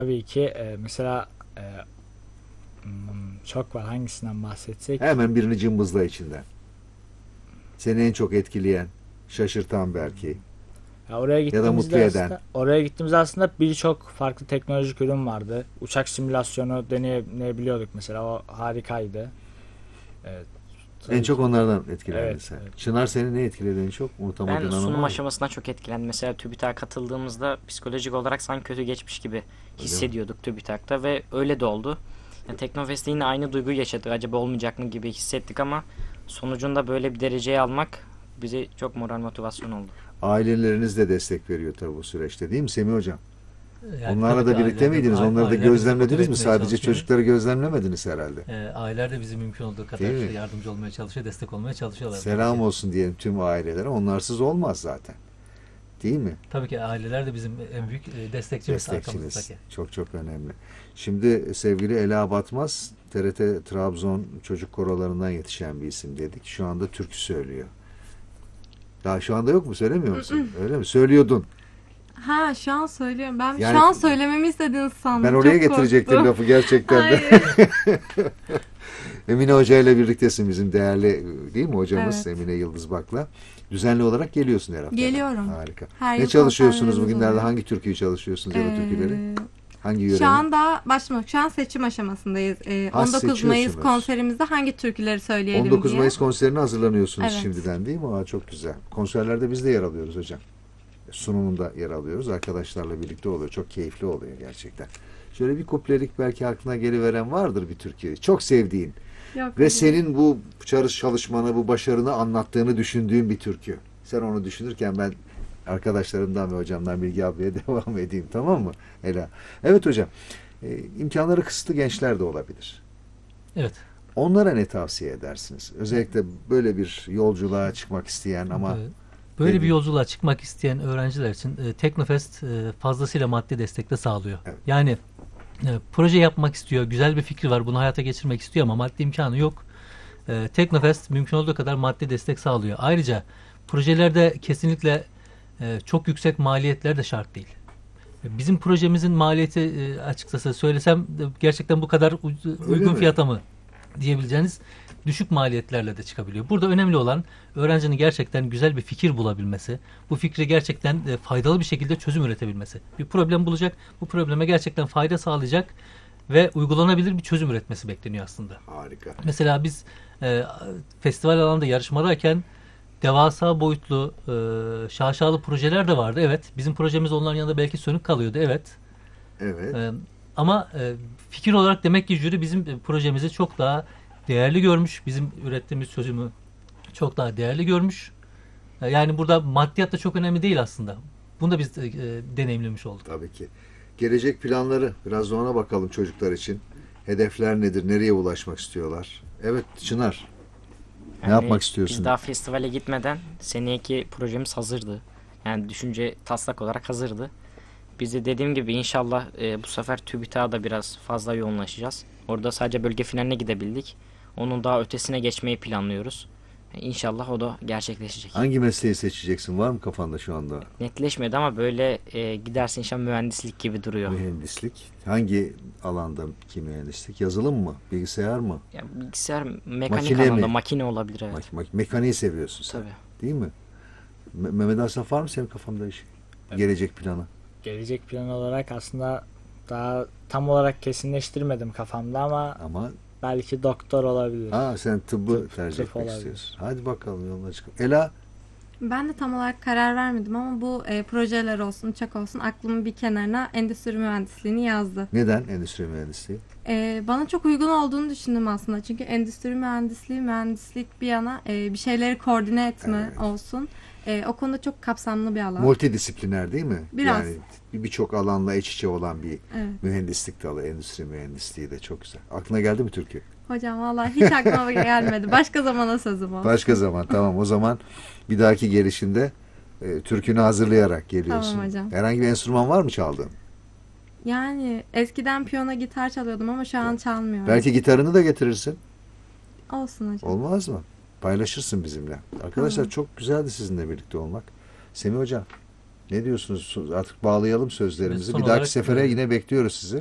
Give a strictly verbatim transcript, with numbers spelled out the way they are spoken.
Tabii ki e, mesela e, hmm, çok var, hangisinden bahsetsek? Hemen birini cımbızla içinden. Seni en çok etkileyen, şaşırtan belki Ya oraya ya da gittiğimizde mutlu eden. aslında oraya gittiğimizde aslında birçok farklı teknolojik ürün vardı. Uçak simülasyonu deneyebiliyorduk mesela, o harikaydı. Evet, En tabii çok ki. onlardan etkilendin Evet, sen. evet. Çınar seni ne etkiledi en çok? Ben Unutamadığın anı sunum var mı? aşamasından çok etkilendim. Mesela TÜBİTAK'a katıldığımızda psikolojik olarak sanki kötü geçmiş gibi Öyle mi? hissediyorduk TÜBİTAK'ta ve öyle de oldu. Yani Teknofest'te yine aynı duyguyu yaşadık. Acaba olmayacak mı gibi hissettik ama sonucunda böyle bir dereceyi almak bize çok moral motivasyon oldu. Aileleriniz de destek veriyor tabii bu süreçte değil mi Semih Hocam? Yani Onlarla tabii da ki birlikte aileler de, miydiniz? Onları da aileler de bizi motive gözlemlediniz mi? etmeye Sadece çalışıyor. çocukları gözlemlemediniz herhalde. E, aileler de bizi mümkün olduğu Değil kadar mi? yardımcı olmaya çalışıyor, destek olmaya çalışıyorlar tabii Selam ki. olsun diyelim tüm ailelere. Onlarsız olmaz zaten. Değil mi? Tabii ki aileler de bizim en büyük e, destekçimiz, Destekçiniz. arkamızdaki. Çok çok önemli. Şimdi sevgili Ela Batmaz, T R T Trabzon çocuk korolarından yetişen bir isim dedik. Şu anda türkü söylüyor. Daha şu anda yok mu? Söylemiyor musun? Öyle mi? Söylüyordun. Ha, şu an söylüyorum. Ben Yani şu an söylememi istediğinizi sandım. ben oraya Çok getirecektim korktum. lafı gerçekten de. Hayır. Emine Hoca ile birliktesin, bizim değerli değil mi hocamız Evet. Emine Yıldız Bak'la. Düzenli olarak geliyorsun her hafta. Geliyorum. Harika. Her Ne yıl çalışıyorsunuz konserlerimiz bugünlerde? oluyor. Hangi türküyü çalışıyorsunuz ya da türküleri? Ee, Hangi Şu yörenin? anda başlamak. Şu an seçim aşamasındayız. Ee, Ha, on dokuz Mayıs seçiyorsunuz. konserimizde hangi türküleri söyleyelim on dokuz diye. Mayıs konserine hazırlanıyorsunuz Evet. şimdiden değil mi? Aa, çok güzel. Konserlerde biz de yer alıyoruz hocam. Sunumunda yer alıyoruz. Arkadaşlarla birlikte oluyor. Çok keyifli oluyor gerçekten. Şöyle bir kuplelik belki aklına geliveren vardır bir türkü. Çok sevdiğin Yok, ve hocam. senin bu çalış çalışmanı, bu başarını anlattığını düşündüğün bir türkü. Sen onu düşünürken ben arkadaşlarımdan ve hocamdan bilgi almaya devam edeyim, tamam mı Ela? Evet hocam. E, imkanları kısıtlı gençler de olabilir. Evet. Onlara ne tavsiye edersiniz? Özellikle böyle bir yolculuğa çıkmak isteyen ama Ee, Böyle belli- bir yolculuğa çıkmak isteyen öğrenciler için e, Teknofest e, fazlasıyla maddi destek de sağlıyor. Evet. Yani e, proje yapmak istiyor, güzel bir fikri var, bunu hayata geçirmek istiyor ama maddi imkanı yok. E, Teknofest mümkün olduğu kadar maddi destek sağlıyor. Ayrıca projelerde kesinlikle e, çok yüksek maliyetler de şart değil. E, Bizim projemizin maliyeti e, açıkçası söylesem de gerçekten bu kadar u- uygun mi? fiyata mı diyebileceğiniz düşük maliyetlerle de çıkabiliyor. Burada önemli olan öğrencinin gerçekten güzel bir fikir bulabilmesi, bu fikri gerçekten e, faydalı bir şekilde çözüm üretebilmesi. Bir problem bulacak, bu probleme gerçekten fayda sağlayacak ve uygulanabilir bir çözüm üretmesi bekleniyor aslında. harika. Mesela biz e, festival alanında yarışmadayken devasa boyutlu, e, şaşalı projeler de vardı. Evet, bizim projemiz onların yanında belki sönük kalıyordu. Evet. Evet. E, ama e, fikir olarak demek ki jüri bizim e, projemizi çok daha değerli görmüş. Bizim ürettiğimiz çözümü çok daha değerli görmüş. E, yani burada maddiyat da çok önemli değil aslında. Bunu da biz e, e, deneyimlemiş olduk. Tabii ki. Gelecek planları biraz da ona bakalım çocuklar için. Hedefler nedir? Nereye ulaşmak istiyorlar? Evet Çınar. Ne Yani yapmak istiyorsun? Biz daha festivale gitmeden seneki projemiz hazırdı. Yani düşünce taslak olarak hazırdı. Biz de dediğim gibi inşallah e, bu sefer TÜBİTAK'a da biraz fazla yoğunlaşacağız. Orada sadece bölge finaline gidebildik. Onun daha ötesine geçmeyi planlıyoruz. E, İnşallah o da gerçekleşecek. Hangi mesleği seçeceksin? Var mı kafanda şu anda? Netleşmedi ama böyle e, gidersin inşallah mühendislik gibi duruyor. Mühendislik. Hangi alanda ki mühendislik? Yazılım mı? Bilgisayar mı? Ya bilgisayar mekanik Makine alanda mi? makine olabilir, evet. Mek- mek- mekaniği seviyorsun sen. Tabii. Değil mi? Me- Mehmet Asaf var mı senin kafanda iş? Gelecek planı. Gelecek plan olarak aslında daha tam olarak kesinleştirmedim kafamda ama Ama belki doktor olabilir. ha, sen tıbbı Tıp- tercih tıp etmek olabilir. istiyorsun. Hadi bakalım yoluna çıkalım. Ela Ben de tam olarak karar vermedim ama bu e, projeler olsun, uçak olsun aklımın bir kenarına endüstri mühendisliğini yazdı. neden endüstri mühendisliği? E, bana çok uygun olduğunu düşündüm aslında. Çünkü endüstri mühendisliği, mühendislik bir yana e, bir şeyleri koordine etme Evet. olsun. E, o konuda çok kapsamlı bir alan. Multidisipliner değil mi? Biraz. Yani birçok alanla iç içe olan bir Evet. mühendislik dalı, endüstri mühendisliği de çok güzel. Aklına geldi mi Türkiye? Hocam vallahi hiç aklıma gelmedi. Başka zamana sözüm o. Başka zaman tamam, o zaman bir dahaki gelişinde e, türkünü hazırlayarak geliyorsun. Tamam hocam. Herhangi bir enstrüman var mı çaldığın? Yani eskiden piyano gitar çalıyordum ama şu an çalmıyorum. Belki gitarını da getirirsin. Olsun hocam. Olmaz mı? Paylaşırsın bizimle. Arkadaşlar Tamam. çok güzeldi sizinle birlikte olmak. Semih Hocam, Ne diyorsunuz? Artık bağlayalım sözlerimizi. Son Bir dahaki olarak, sefere e, yine bekliyoruz sizi.